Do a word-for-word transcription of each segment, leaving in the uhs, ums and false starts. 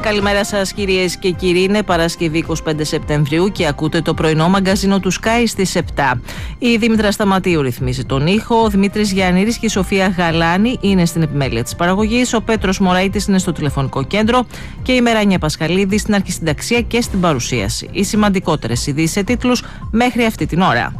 Καλημέρα σας κυρίες και κύριοι, είναι Παρασκευή εικοστή πέμπτη Σεπτεμβρίου και ακούτε το πρωινό μαγκαζίνο του Sky στις επτά. Η Δήμητρα Σταματίου ρυθμίζει τον ήχο, ο Δημήτρης Γιαννήρης και η Σοφία Γαλάνη είναι στην επιμέλεια της παραγωγής, ο Πέτρος Μωραΐτης είναι στο τηλεφωνικό κέντρο και η Μεράνια Πασχαλίδη στην αρχισυνταξία και στην παρουσίαση. Οι σημαντικότερες ειδήσεις σε τίτλους μέχρι αυτή την ώρα.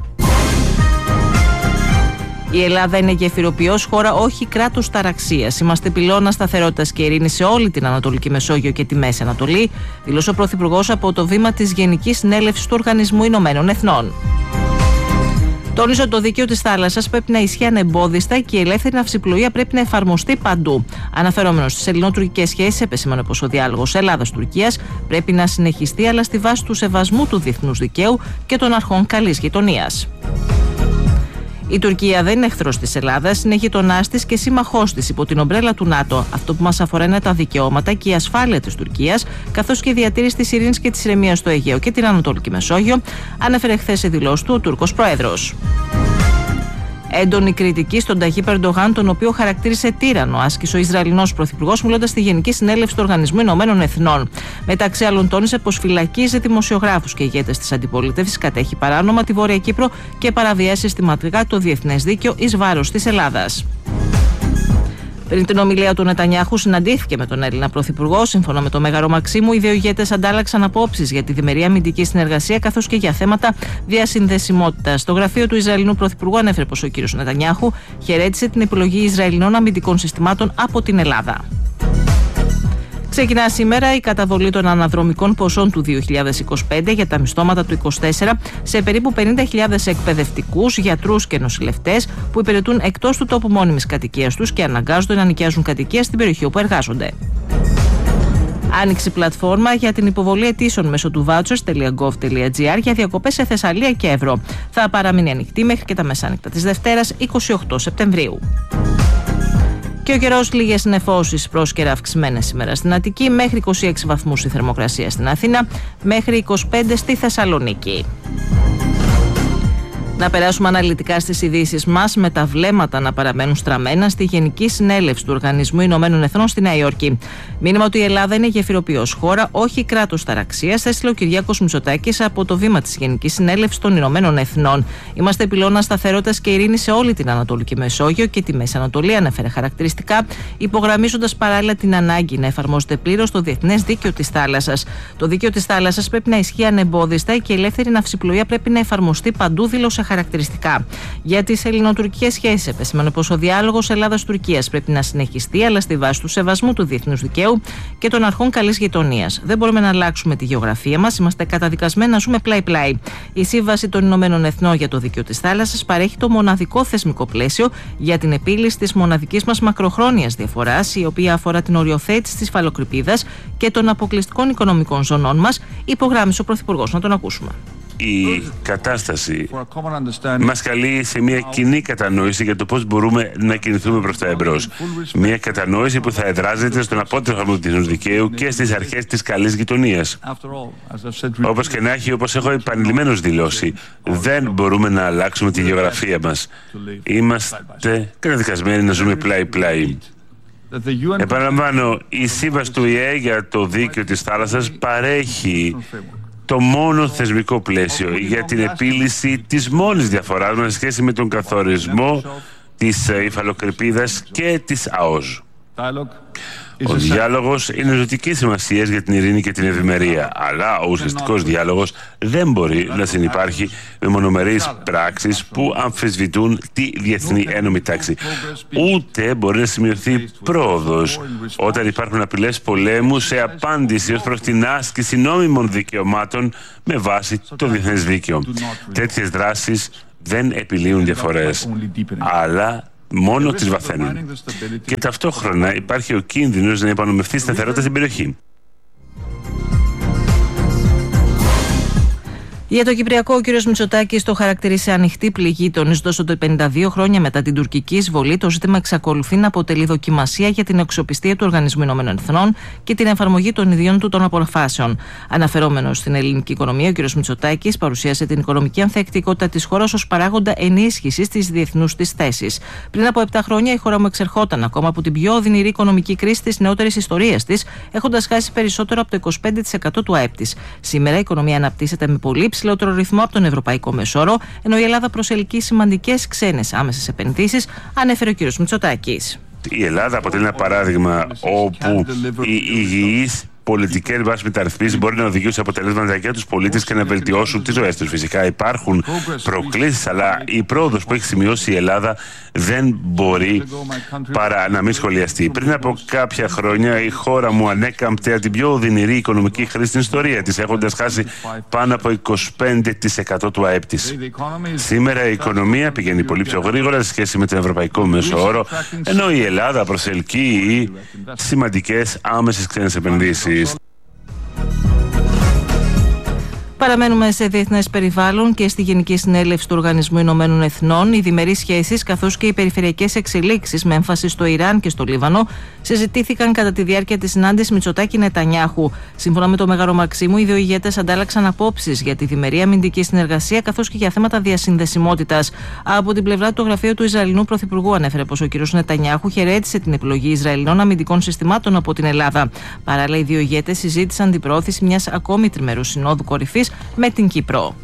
Η Ελλάδα είναι γεφυροποιός χώρα, όχι κράτος ταραξίας. Είμαστε πυλώνα σταθερότητας και ειρήνης σε όλη την Ανατολική Μεσόγειο και τη Μέση Ανατολή, δήλωσε ο Πρωθυπουργός από το βήμα της Γενικής Συνέλευσης του Οργανισμού Ηνωμένων Εθνών. Τόνισε ότι το δίκαιο της θάλασσας πρέπει να ισχύει ανεμπόδιστα και η ελεύθερη ναυσιπλοεία πρέπει να εφαρμοστεί παντού. Αναφερόμενος στις ελληνοτουρκικές σχέσεις, επεσήμανε πως ο διάλογος Ελλάδας-Τουρκίας πρέπει να συνεχιστεί, αλλά στη βάση του σεβασμού του διεθνούς δικαίου και των αρχών καλής γειτονίας. Η Τουρκία δεν είναι εχθρός της Ελλάδας, είναι γειτονάς της και σύμμαχός της υπό την ομπρέλα του ΝΑΤΟ. Αυτό που μας αφορά είναι τα δικαιώματα και η ασφάλεια της Τουρκίας, καθώς και η διατήρηση της ειρήνης και της ηρεμίας στο Αιγαίο και την Ανατολική Μεσόγειο, ανέφερε χθες σε δηλώσεις του ο Τούρκος Πρόεδρος. Έντονη κριτική στον Ταγίπ Ερντογάν, τον οποίο χαρακτήρισε τύραννο, άσκησε ο Ισραηλινός Πρωθυπουργός μιλώντας στη Γενική Συνέλευση του Οργανισμού Ηνωμένων Εθνών. Μεταξύ άλλων, τόνισε πως φυλακίζει δημοσιογράφους και ηγέτες της αντιπολίτευσης, κατέχει παράνομα τη Βόρεια Κύπρο και παραβιάζει συστηματικά το διεθνές δίκαιο εις βάρος της Ελλάδας. Πριν την ομιλία του Νετανιάχου, συναντήθηκε με τον Έλληνα Πρωθυπουργό. Σύμφωνα με το Μέγαρο Μαξίμου, οι δύο ηγέτες αντάλλαξαν απόψεις για τη διμερή αμυντική συνεργασία καθώς και για θέματα διασυνδεσιμότητας. Το γραφείο του Ισραηλινού Πρωθυπουργού ανέφερε πως ο κ. Νετανιάχου χαιρέτησε την επιλογή Ισραηλινών αμυντικών συστημάτων από την Ελλάδα. Ξεκινά σήμερα η καταβολή των αναδρομικών ποσών του δύο χιλιάδες είκοσι πέντε για τα μισθώματα του είκοσι τέσσερα σε περίπου πενήντα χιλιάδες εκπαιδευτικούς, γιατρούς και νοσηλευτές που υπηρετούν εκτός του τόπου μόνιμης κατοικίας τους και αναγκάζονται να νοικιάζουν κατοικία στην περιοχή όπου εργάζονται. Άνοιξε πλατφόρμα για την υποβολή αιτήσεων μέσω του vouchers τελεία gov τελεία gr για διακοπές σε Θεσσαλία και Εύρο. Θα παραμείνει ανοιχτή μέχρι και τα μεσάνυχτα της Δευτέρας εικοστή όγδοη Σεπτεμβρίου. Και ο καιρός, λίγες νεφώσεις πρόσκαιρα αυξημένες σήμερα στην Αττική, μέχρι είκοσι έξι βαθμούς η θερμοκρασία στην Αθήνα, μέχρι είκοσι πέντε στη Θεσσαλονίκη. Να περάσουμε αναλυτικά στις ειδήσεις μας, με τα βλέμματα να παραμένουν στραμμένα στη Γενική Συνέλευση του Οργανισμού Ηνωμένων Εθνών στη Νέα Υόρκη. Μήνυμα ότι η Ελλάδα είναι γεφυροποιός χώρα, όχι κράτος ταραξίας, έστειλε ο Κυριάκος Μητσοτάκης από το βήμα της Γενικής Συνέλευσης των Ηνωμένων Εθνών. Είμαστε πυλώνα σταθερότητας και ειρήνης σε όλη την Ανατολική Μεσόγειο και τη Μέση Ανατολή, ανέφερε χαρακτηριστικά, υπογραμμίζοντας παράλληλα την ανάγκη να εφαρμόζεται πλήρως το διεθνές δίκαιο της θάλασσας. Το δίκαιο της θάλασσας πρέπει να ισχύει ανεμπόδιστα και η ελεύθερη ναυσιπλοεία πρέπει να εφαρμοστεί παντού, δήλωσε χαρακτηριστικά. Για τις ελληνοτουρκικές σχέσεις, επεσήμανε πως ο διάλογος Ελλάδας-Τουρκίας πρέπει να συνεχιστεί, αλλά στη βάση του σεβασμού του διεθνούς δικαίου και των αρχών καλής γειτονίας. Δεν μπορούμε να αλλάξουμε τη γεωγραφία μας, είμαστε καταδικασμένοι να ζούμε πλάι-πλάι. Η Σύμβαση των Ηνωμένων Εθνών για το Δίκαιο της Θάλασσας παρέχει το μοναδικό θεσμικό πλαίσιο για την επίλυση της μοναδικής μας μακροχρόνιας διαφοράς, η οποία αφορά την οριοθέτηση της υφαλοκρηπίδας και των αποκλειστικών οικονομικών ζωνών μας, υπογράμμισε ο Πρωθυπουργός. Να τον ακούσουμε. Η κατάσταση μας καλεί σε μια κοινή κατανόηση για το πώς μπορούμε να κινηθούμε προς τα εμπρός. Μια κατανόηση που θα εδράζεται στον απότρεφο του διεθνούς δικαίου και στις αρχές της καλής γειτονίας. Όπως και να έχει, όπως έχω επανειλημμένως δηλώσει, δεν μπορούμε να αλλάξουμε τη γεωγραφία μας. Είμαστε καταδικασμένοι να ζούμε πλάι-πλάι. Επαναλαμβάνω, η σύμβαση του ΙΕ για το δίκαιο της θάλασσας παρέχει το μόνο θεσμικό πλαίσιο για την επίλυση της μόνης διαφοράς μας σε σχέση με τον καθορισμό της υφαλοκρηπίδας και της ΑΟΣ. Ο διάλογος είναι ζωτικής σημασίας για την ειρήνη και την ευημερία, αλλά ο ουσιαστικός διάλογος δεν μπορεί να συνυπάρχει με μονομερείς πράξεις που αμφισβητούν τη διεθνή ένωμη τάξη. Ούτε μπορεί να σημειωθεί πρόοδος όταν υπάρχουν απειλές πολέμου σε απάντηση ως προς την άσκηση νόμιμων δικαιωμάτων με βάση το διεθνές δίκαιο. Τέτοιες δράσεις δεν επιλύουν διαφορές, αλλά μόνο τις βαθαίνουν. Και ταυτόχρονα υπάρχει ο κίνδυνος να υπονομευθεί σταθερότητα στην περιοχή. Για το Κυπριακό, ο κ. Μητσοτάκης το χαρακτήρισε ανοιχτή πληγή, τονίζοντας ότι πενήντα δύο χρόνια μετά την τουρκική εισβολή το ζήτημα εξακολουθεί να αποτελεί δοκιμασία για την αξιοπιστία του Οργανισμού Ηνωμένων Εθνών και την εφαρμογή των ιδίων του των αποφάσεων. Αναφερόμενος στην ελληνική οικονομία, ο κ. Μητσοτάκης παρουσίασε την οικονομική ανθεκτικότητα της χώρας ως παράγοντα ενίσχυσης της διεθνούς της θέσης. Πριν από επτά χρόνια, η χώρα μου εξερχόταν ακόμα από την πιο οδυνηρή οικονομική κρίση της νεότερης ιστορίας της, έχοντας χάσει περισσότερο από το είκοσι πέντε τοις εκατό του ΑΕΠ της. Σήμερα η οικονομία αναπτύσσεται με πολύ υψηλότερο ρυθμό από τον ευρωπαϊκό μεσόρο, ενώ η Ελλάδα προσελκύει σημαντικές ξένες άμεσες επενδύσεις, ανέφερε ο κ. Μητσοτάκης. Η Ελλάδα αποτελεί ένα παράδειγμα όπου οι υγιείς πολιτικές μεταρρυθμίσεις μπορεί να οδηγήσουν σε αποτελέσματα για τους πολίτες και να βελτιώσουν τις ζωές τους. Φυσικά υπάρχουν προκλήσεις, αλλά η πρόοδος που έχει σημειώσει η Ελλάδα δεν μπορεί παρά να μην σχολιαστεί. Πριν από κάποια χρόνια η χώρα μου ανέκαμπτε την πιο οδυνηρή οικονομική κρίση στην ιστορία της, έχοντας χάσει πάνω από είκοσι πέντε τοις εκατό του ΑΕΠ της. Σήμερα η οικονομία πηγαίνει πολύ πιο γρήγορα σε σχέση με τον ευρωπαϊκό μέσο όρο, ενώ η Ελλάδα προσελκύει σημαντικές άμεσες ξένες επενδύσεις. Παραμένουμε σε διεθνές περιβάλλον και στη Γενική Συνέλευση του Οργανισμού Ηνωμένων Εθνών. Οι διμερείς σχέσεις καθώς και οι περιφερειακές εξελίξεις με έμφαση στο Ιράν και στο Λίβανο συζητήθηκαν κατά τη διάρκεια της συνάντησης Μητσοτάκη-Νετανιάχου. Σύμφωνα με το Μέγαρο Μαξίμου, οι δύο ηγέτες αντάλλαξαν απόψεις για τη διμερή αμυντική συνεργασία καθώς και για θέματα διασυνδεσιμότητας. Από την πλευρά του γραφείου του Ισραηλινού Πρωθυπουργού ανέφερε πως ο κ. Νετανιάχου χαιρέτησε την επιλογή Ισραηλινών αμυντικών συστημάτων από την Ελλάδα. Παράλληλα, οι δύο ηγέτες συζήτησαν την προώθηση μιας ακόμη τριμερούς συνόδου κορυφής με την Κύπρο.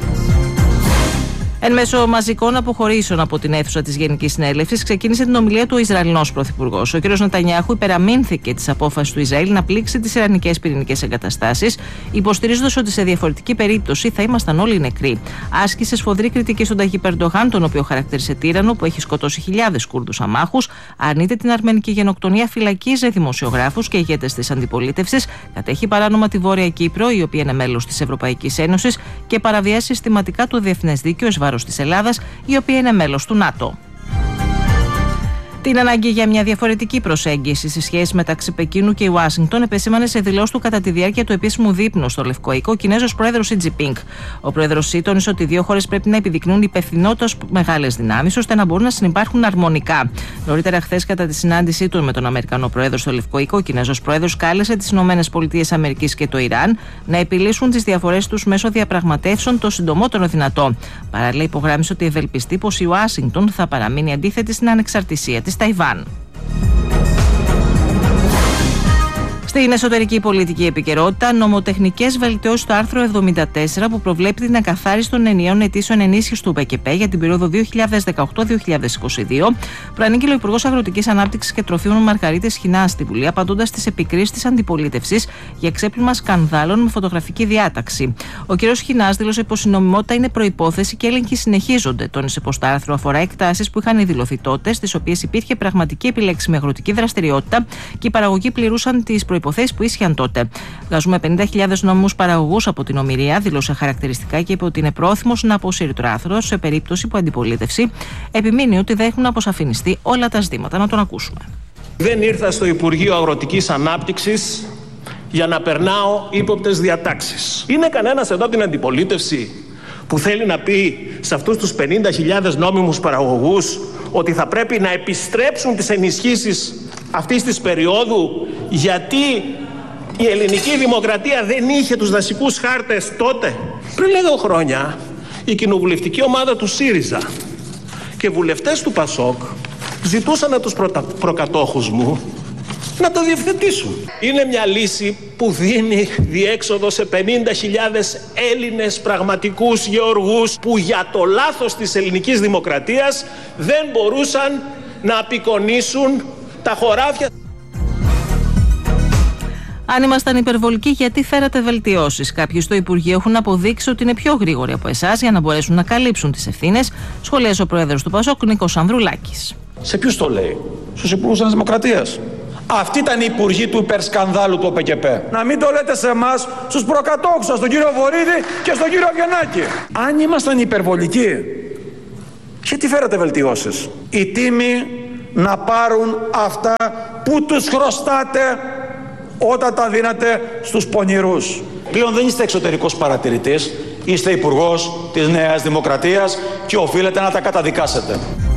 Εν μέσω μαζικών αποχωρήσεων από την αίθουσα της Γενικής Συνέλευσης, ξεκίνησε την ομιλία του ο Ισραηλινός Πρωθυπουργός. Ο κ. Νετανιάχου υπεραμείνθηκε της απόφασης του Ισραήλ να πλήξει τις ιρανικές πυρηνικές εγκαταστάσεις, υποστηρίζοντας ότι σε διαφορετική περίπτωση θα ήμασταν όλοι νεκροί. Άσκησε σφοδρή κριτική στον Ταγίπ Ερντογάν, τον οποίο χαρακτήρισε τύραννο που έχει σκοτώσει χιλιάδες Κούρδους αμάχους, αρνείται την αρμενική γενοκτονία, φυλακίζει δημοσιογράφους και ηγέτες της αντιπολίτευσης, κατέχει παράνομα τη Βόρεια Κύπρο, η οποία είναι μέλος της Ευρωπαϊκής Ένωσης, και παραβιάζει συστηματικά το διεθνές δίκαιο εις βάρος της Ελλάδας, η οποία είναι μέλος του ΝΑΤΟ. Την ανάγκη για μια διαφορετική προσέγγιση στη σχέση μεταξύ Πεκίνου και Ουάσιγκτον επεσήμανε σε δηλώσεις του κατά τη διάρκεια του επίσημου δείπνου στο Λευκό Οίκο ο Κινέζος πρόεδρος Σι Τζινπίνγκ. Ο πρόεδρος Σι τόνισε ότι οι δύο χώρες πρέπει να επιδεικνύουν υπευθυνότητα ως μεγάλες δυνάμεις ώστε να μπορούν να συνυπάρχουν αρμονικά. Νωρίτερα, χθες, κατά τη συνάντησή του με τον Αμερικανό πρόεδρο στο Λευκό Οίκο, ο Κινέζος πρόεδρος κάλεσε τις ΗΠΑ και το Ιράν να επιλύσουν τις διαφορές τους μέσω διαπραγματεύσεων το συντομότερο δυνατό. Παράλληλα, υπογράμμισε ότι ευελπιστεί πως η Ουάσιγκτον θα παραμείνει αντίθετη στην ανεξαρτησία της Ταϊβάν. Στην εσωτερική πολιτική επικαιρότητα, νομοτεχνικές βελτιώσεις στο άρθρο εβδομήντα τέσσερα που προβλέπει την ακαθάριση των ενιαίων αιτήσεων ενίσχυσης του ΠΚΠ για την περίοδο δύο χιλιάδες δεκαοκτώ με δύο χιλιάδες είκοσι δύο, προανήγγειλε ο Υπουργός Αγροτικής Ανάπτυξης και Τροφίμων Μαργαρίτης Χινάς στη Βουλή, απαντώντας στις επικρίσεις της αντιπολίτευσης για ξέπλυμα σκανδάλων με φωτογραφική διάταξη. Ο κ. Χινάς δήλωσε πως η νομιμότητα είναι προϋπόθεση και έλεγχοι συνεχίζονται. Τόνισε πως το άρθρο αφορά εκτάσεις που είχαν δηλωθεί τότε, στις οποίες υπήρχε πραγματική επιλέξιμη αγροτική δραστηριότητα και οι παραγωγοί πληρούσαν τις προϋποθέσεις που ίσχυαν τότε. Βγάζουμε πενήντα χιλιάδες νόμιμους παραγωγούς από την ομηρία, δήλωσε χαρακτηριστικά και είπε ότι είναι πρόθυμος να αποσύρει το άρθρο σε περίπτωση που η αντιπολίτευση επιμείνει ότι δεν έχουν αποσαφινιστεί όλα τα ζητήματα. Να τον ακούσουμε. Δεν ήρθα στο Υπουργείο Αγροτικής Ανάπτυξης για να περνάω ύποπτες διατάξεις. Είναι κανένας εδώ την αντιπολίτευση που θέλει να πει σε αυτούς τους πενήντα χιλιάδες νόμιμους παραγωγούς ότι θα πρέπει να επιστρέψουν τις ενισχύσεις αυτής της περίοδου, γιατί η ελληνική δημοκρατία δεν είχε τους δασικούς χάρτες τότε? Πριν λίγο χρόνια η κοινοβουλευτική ομάδα του ΣΥΡΙΖΑ και βουλευτές του ΠΑΣΟΚ ζητούσαν από τους προτα... προκατόχους μου να το διευθετήσουν. Είναι μια λύση που δίνει διέξοδο σε πενήντα χιλιάδες Έλληνες πραγματικούς γεωργούς που για το λάθος της ελληνικής δημοκρατίας δεν μπορούσαν να απεικονίσουν τα χωράφια. Αν ήμασταν υπερβολικοί, γιατί φέρατε βελτιώσεις? Κάποιοι στο Υπουργείο έχουν αποδείξει ότι είναι πιο γρήγοροι από εσάς για να μπορέσουν να καλύψουν τις ευθύνες, σχολίασε ο πρόεδρος του ΠΑΣΟΚ, Νίκος Ανδρουλάκης. Σε ποιους το λέει? Στους υπουργούς της Δημοκρατίας. Αυτοί ήταν οι υπουργοί του υπερσκανδάλου του ΟΠΚΠ. Να μην το λέτε σε εμάς, στους προκατόχους σας, τον κύριο Βορίδη και στον κύριο Αβγενάκη. Αν ήμασταν υπερβολικοί, γιατί φέρατε βελτιώσεις? Οι τίμοι να πάρουν αυτά που τους χρωστάτε όταν τα δίνατε στους πονηρούς. Πλέον δεν είστε εξωτερικός παρατηρητής, είστε υπουργός της Νέας Δημοκρατίας και οφείλετε να τα καταδικάσετε.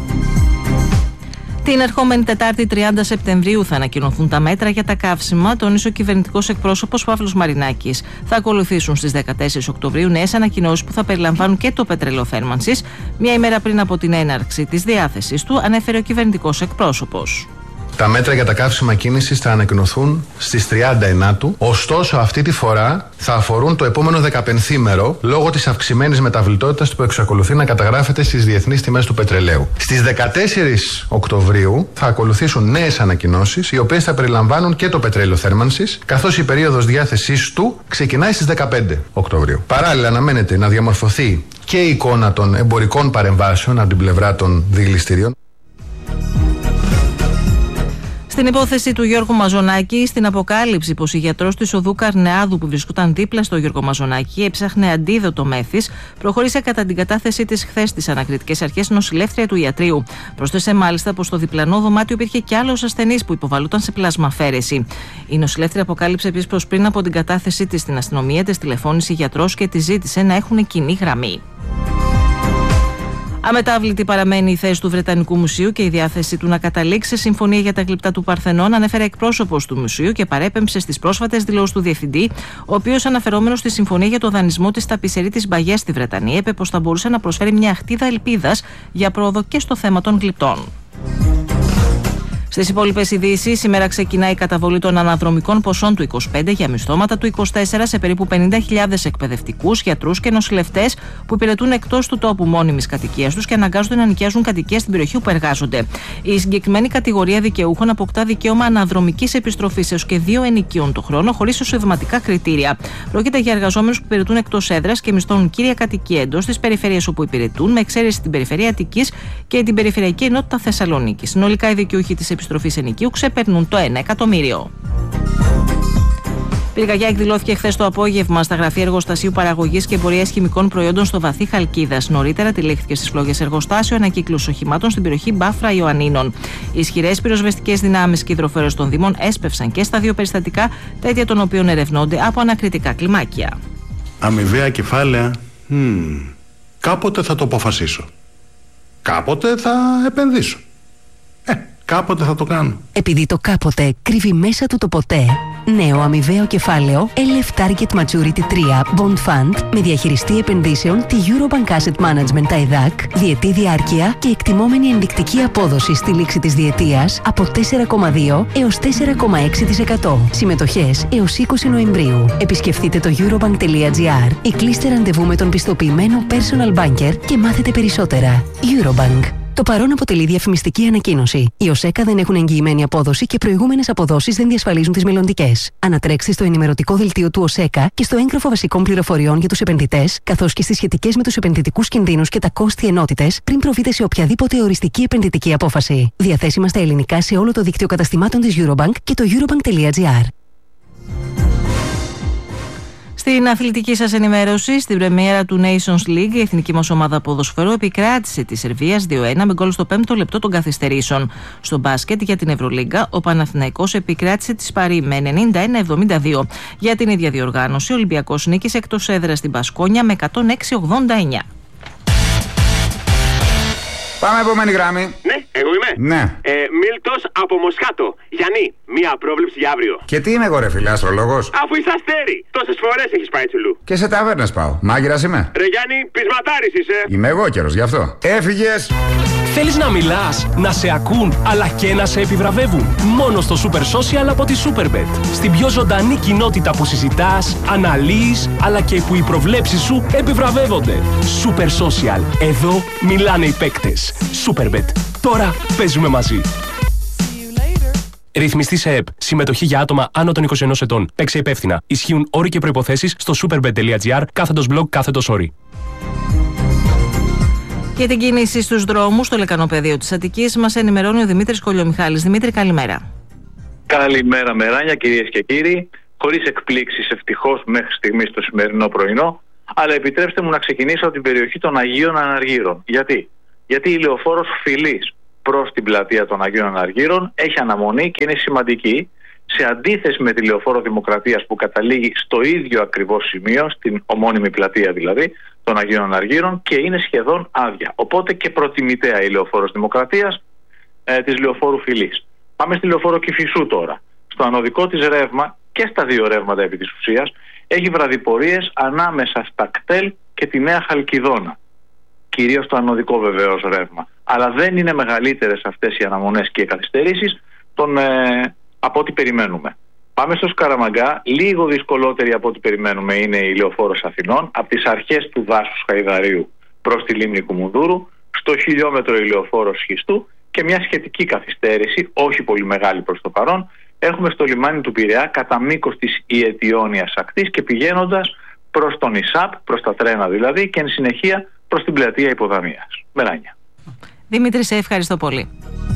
Την ερχόμενη Τετάρτη τριάντα Σεπτεμβρίου θα ανακοινωθούν τα μέτρα για τα καύσιμα, τόνισε ο κυβερνητικός εκπρόσωπος Παύλος Μαρινάκης. Θα ακολουθήσουν στις δεκατέσσερις Οκτωβρίου νέες ανακοινώσεις που θα περιλαμβάνουν και το πετρέλαιο θέρμανσης, μία ημέρα πριν από την έναρξη της διάθεσης του, ανέφερε ο κυβερνητικός εκπρόσωπος. Τα μέτρα για τα καύσιμα κίνησης θα ανακοινωθούν στις τριάντα Ενάτου, ωστόσο αυτή τη φορά θα αφορούν το επόμενο δεκαπενθήμερο λόγω της αυξημένης μεταβλητότητας που εξακολουθεί να καταγράφεται στις διεθνείς τιμές του πετρελαίου. Στις δεκατέσσερις Οκτωβρίου θα ακολουθήσουν νέες ανακοινώσεις, οι οποίες θα περιλαμβάνουν και το πετρέλαιο θέρμανσης, καθώς η περίοδος διάθεσής του ξεκινάει στις δεκαπέντε Οκτωβρίου. Παράλληλα, αναμένεται να διαμορφωθεί και η εικόνα των εμπορικών παρεμβάσεων από την πλευρά των διελιστηρίων. Στην υπόθεση του Γιώργου Μαζονάκη, στην αποκάλυψη πως η γιατρός της οδού Καρνεάδου που βρισκόταν δίπλα στο Γιώργο Μαζονάκη έψαχνε αντίδοτο μέθης, προχώρησε κατά την κατάθεσή της χθες στις ανακριτικές αρχές νοσηλεύτρια του ιατρείου. Πρόσθεσε μάλιστα πως στο διπλανό δωμάτιο υπήρχε κι άλλος ασθενής που υποβαλούταν σε πλασμαφέρεση. Η νοσηλεύτρια αποκάλυψε επίσης πως πριν από την κατάθεσή της στην αστυνομία της τηλεφώνησε η γιατρός και της ζήτησε να έχουν κοινή γραμμή. Αμετάβλητη παραμένει η θέση του Βρετανικού Μουσείου και η διάθεση του να καταλήξει σε συμφωνία για τα γλυπτά του Παρθενών, ανέφερε εκπρόσωπος του Μουσείου και παρέπεμψε στις πρόσφατες δηλώσεις του Διευθυντή, ο οποίος, αναφερόμενος στη συμφωνία για το δανεισμό της ταπισερή της Μπαγιές στη Βρετανία, είπε πως θα μπορούσε να προσφέρει μια αχτίδα ελπίδας για πρόοδο και στο θέμα των γλυπτών. Στις υπόλοιπες ειδήσεις, σήμερα ξεκινάει η καταβολή των αναδρομικών ποσών του είκοσι πέντε για μισθώματα του είκοσι τέσσερα σε περίπου πενήντα χιλιάδες εκπαιδευτικούς, γιατρούς και νοσηλευτές που υπηρετούν εκτός του τόπου μόνιμης κατοικίας τους και αναγκάζονται να νοικιάζουν κατοικίες στην περιοχή όπου εργάζονται. Η συγκεκριμένη κατηγορία δικαιούχων αποκτά δικαίωμα αναδρομικής επιστροφής έως και δύο ενοικίων το χρόνο, χωρίς εισοδηματικά κριτήρια. Πρόκειται για εργαζόμενους που υπηρετούν εκτός έδρας και μισθώνουν κύρια κατοικία εντός της περιφέρειας όπου υπηρετούν, με εξαίρεση την περιφέρεια Αττικής και την περιφερειακή ενότητα Θεσσαλονίκης. Συνολικά, οι δικαιούχοι της επιστροφής ενοικίου ξεπερνούν το ένα εκατομμύριο. Πυρκαγιά εκδηλώθηκε χθες το απόγευμα στα γραφεία εργοστασίου παραγωγής και εμπορίας χημικών προϊόντων στο βαθύ Χαλκίδας. Νωρίτερα τηλέχθηκε στις φλόγες εργοστάσιο ανακύκλωση οχημάτων στην περιοχή Μπάφρα Ιωαννίνων. Οι ισχυρές πυροσβεστικές δυνάμεις και υδροφόρες των Δήμων έσπευσαν και στα δύο περιστατικά, τα αίτια των οποίων ερευνώνται από ανακριτικά κλιμάκια. Αμοιβαία κεφάλαια. Mm. Κάποτε θα το αποφασίσω. Κάποτε θα επενδύσω. Ε, κάποτε θα το κάνω. Επειδή το κάποτε κρύβει μέσα του το ποτέ, νέο αμοιβαίο κεφάλαιο ελ εφ Target Maturity τρία Bond Fund με διαχειριστή επενδύσεων τη Eurobank Asset Management τα ΕΔΑΚ, διετή διάρκεια και εκτιμόμενη ενδεικτική απόδοση στη λήξη της διετίας από τέσσερα κόμμα δύο έως τέσσερα κόμμα έξι τοις εκατό. Συμμετοχές έως είκοσι Νοεμβρίου. Επισκεφτείτε το eurobank.gr ή κλείστε ραντεβού με τον πιστοποιημένο personal banker και μάθετε περισσότερα. Eurobank. Το παρόν αποτελεί διαφημιστική ανακοίνωση. Οι ΟΣΕΚΑ δεν έχουν εγγυημένη απόδοση και προηγούμενες αποδόσεις δεν διασφαλίζουν τις μελλοντικές. Ανατρέξτε στο ενημερωτικό δελτίο του ΟΣΕΚΑ και στο έγγραφο βασικών πληροφοριών για τους επενδυτές, καθώς και στις σχετικές με τους επενδυτικούς κινδύνους και τα κόστη ενότητες, πριν προβείτε σε οποιαδήποτε οριστική επενδυτική απόφαση. Διαθέσιμα στα ελληνικά σε όλο το δίκτυο καταστημάτων της Eurobank και το eurobank.gr. Στην αθλητική σας ενημέρωση, στην πρεμιέρα του Nations League, η εθνική μας ομάδα ποδοσφαίρου επικράτησε τη Σερβίας δύο ένα με γκολ στο πέμπτο λεπτό των καθυστερήσεων. Στο μπάσκετ για την Ευρωλίγκα, ο Παναθηναϊκός επικράτησε τη Σπαρί με ενενήντα ένα εβδομήντα δύο. Για την ίδια διοργάνωση, ο Ολυμπιακός νίκησε εκτός έδρας στην Μπασκόνια με εκατόν έξι ογδόντα εννιά. Πάμε επόμενη γράμμη. Ναι, εγώ είμαι. Ναι. Ε, Μίλτος από Μοσχάτο. Γιάννη, μία πρόβλεψη για αύριο. Και τι είμαι εγώ, ρε φίλε, αστρολόγος? Αφού είσαι αστέρι. Τόσες φορές έχεις πάει τσουλού. Και σε ταβέρνες πάω. Μάγειρας είμαι. Ρε Γιάννη, πεισματάρης είσαι. Είμαι εγώ καιρός, γι' αυτό. Έφυγες. Θέλεις να μιλάς, να σε ακούν, αλλά και να σε επιβραβεύουν? Μόνο στο Super Social από τη Superbet. Στην πιο ζωντανή κοινότητα που συζητάς, αναλύεις, αλλά και που οι προβλέψεις σου επιβραβεύονται. Super Social. Εδώ μιλάνε οι παίκτες. Superbet. Τώρα παίζουμε μαζί. Ρυθμιστή σε ΕΠ. Συμμετοχή για άτομα άνω των είκοσι ενός ετών. Παίξε υπεύθυνα. Ισχύουν όροι και προϋποθέσεις στο superbet.gr κάθετος blog κάθετος όροι. Για την κίνηση στους δρόμους στο λεκανοπεδίο της Αττικής μας ενημερώνει ο Δημήτρης Κολιομιχάλης. Δημήτρη, καλημέρα. Καλημέρα μεράνια, κυρίες και κύριοι. Χωρίς εκπλήξεις ευτυχώς μέχρι στιγμής το σημερινό πρωινό, αλλά επιτρέψτε μου να ξεκινήσω από την περιοχή των Αγίων Αναργύρων. Γιατί? Γιατί η λεωφόρος Φιλής προς την πλατεία των Αγίων Αναργύρων έχει αναμονή και είναι σημαντική, σε αντίθεση με τη Λεωφόρο Δημοκρατίας που καταλήγει στο ίδιο ακριβώς σημείο, στην ομώνυμη πλατεία δηλαδή των Αγίων Αργύρων, και είναι σχεδόν άδεια. Οπότε και προτιμητέα η Λεωφόρος Δημοκρατίας ε, της Λεωφόρου Φυλής. Πάμε στη Λεωφόρο Κηφισού τώρα. Στο ανωδικό της ρεύμα και στα δύο ρεύματα επί της ουσίας έχει βραδιπορίες ανάμεσα στα κτέλ και τη Νέα Χαλκιδόνα. Κυρίως το ανωδικό βεβαίως ρεύμα. Αλλά δεν είναι μεγαλύτερες αυτές οι αναμονές και οι καθυστερήσεις τον, ε, από ό,τι περιμένουμε. Πάμε στο Σκαραμαγκά. Λίγο δυσκολότερη από ό,τι περιμένουμε είναι η Λεωφόρος Αθηνών. Από τις αρχές του δάσους Χαϊδαρίου προς τη λίμνη Κουμουνδούρου. Στο χιλιόμετρο η Λεωφόρος Σχιστού και μια σχετική καθυστέρηση, όχι πολύ μεγάλη προς το παρόν, έχουμε στο λιμάνι του Πειραιά κατά μήκος της Ιετιώνιας ακτής και πηγαίνοντας προς τον ΙΣΑΠ, προς τα τρένα δηλαδή, και εν συνεχεία προς την πλατεία Υποδαμίας. Μεράνια. Δημήτρη, σε ευχαριστώ πολύ.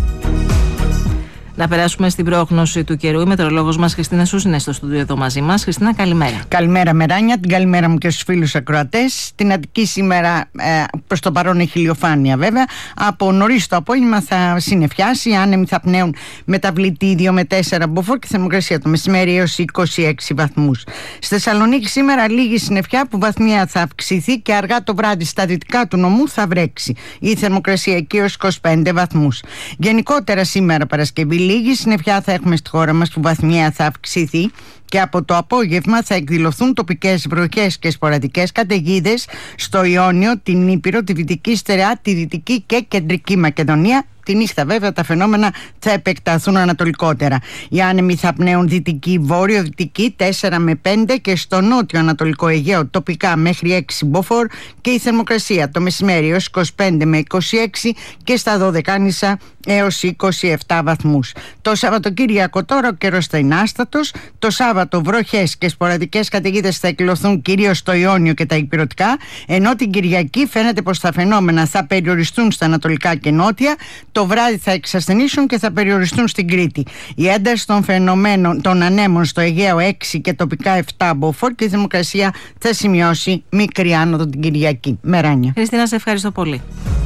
Να περάσουμε στην πρόγνωση του καιρού. Η μετεωρολόγος μας Χριστίνα Σούς είναι στο στούντιο εδώ μαζί μας. Χριστίνα, καλημέρα. Καλημέρα, Μεράνια. Την καλημέρα μου και στους φίλους ακροατές. Στην Αττική σήμερα ε, προς το παρόν έχει ηλιοφάνεια βέβαια. Από νωρίς το απόγευμα θα συννεφιάσει. Οι άνεμοι θα πνέουν μεταβλητή δύο με τέσσερα μποφόρ και θερμοκρασία το μεσημέρι έως είκοσι έξι βαθμούς. Στη Θεσσαλονίκη σήμερα λίγη συννεφιά που βαθμία θα αυξηθεί και αργά το βράδυ στα δυτικά του νομού θα βρέξει. Η θερμοκρασία εκεί έως είκοσι πέντε βαθμούς. Γενικότερα σήμερα Παρασκευή λίγη συννεφιά θα έχουμε στη χώρα μας που βαθμία θα αυξηθεί και από το απόγευμα θα εκδηλωθούν τοπικές βροχές και σποραδικές καταιγίδες στο Ιόνιο, την Ήπειρο, τη Δυτική Στερεά, τη Δυτική και Κεντρική Μακεδονία. Τη νύχτα βέβαια τα φαινόμενα θα επεκταθούν ανατολικότερα. Οι άνεμοι θα πνέουν δυτική, βόρειο-δυτική τέσσερα με πέντε και στο νότιο ανατολικό Αιγαίο τοπικά μέχρι έξι μποφόρ και η θερμοκρασία το μεσημέρι έως είκοσι πέντε με είκοσι έξι και στα Δωδεκάνησα έως είκοσι επτά βαθμούς. Το Σαββατοκύριακο τώρα ο καιρός θα είναι άστατος. Το Σάββατο βροχές και σποραδικές καταιγίδες θα εκδηλωθούν κυρίως στο Ιόνιο και τα Ηπειρωτικά, ενώ την Κυριακή φαίνεται πως τα φαινόμενα θα περιοριστούν στα ανατολικά και νότια. Το βράδυ θα εξασθενήσουν και θα περιοριστούν στην Κρήτη. Η ένταση των φαινομένων των ανέμων στο Αιγαίο έξι και τοπικά επτά μποφόρ και η θερμοκρασία θα σημειώσει μικρή άνοδο την Κυριακή. Μεράνια. Χριστίνα, σε ευχαριστώ πολύ.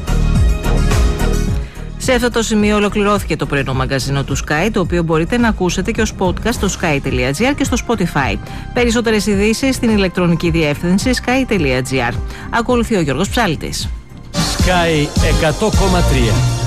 Σε αυτό το σημείο ολοκληρώθηκε το πρωινό μαγκαζίνο του Sky, το οποίο μπορείτε να ακούσετε και ως podcast στο sky τελεία gr και στο Spotify. Περισσότερες ειδήσεις στην ηλεκτρονική διεύθυνση sky τελεία gr. Ακολουθεί ο Γιώργος Ψάλτης. Sky εκατό κόμμα τρία.